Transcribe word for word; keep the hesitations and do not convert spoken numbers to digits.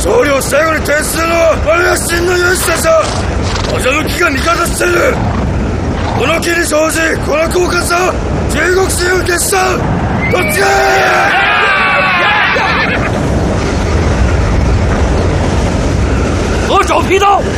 総領を最後に徹するのは我が真の勇士たちだ。欺きが味方している。この機に生じこの狡猾さ中国人を消したどっちが何找皮刀！